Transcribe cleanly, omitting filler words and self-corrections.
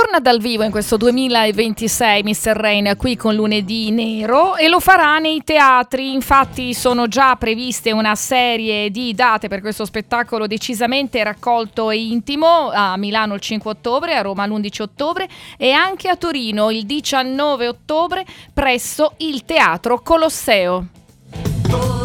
torna dal vivo in questo 2026 Mr. Rain qui con Lunedì Nero e lo farà nei teatri. Infatti sono già previste una serie di date per questo spettacolo decisamente raccolto e intimo: a Milano il 5 ottobre, a Roma l'11 ottobre e anche a Torino il 19 ottobre presso il Teatro Colosseo.